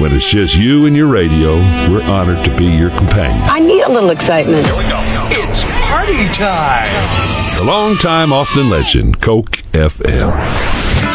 When it's just you and your radio, we're honored to be your companion. I need a little excitement. Here we go. It's party time. The long-time Austin legend, Coke FM.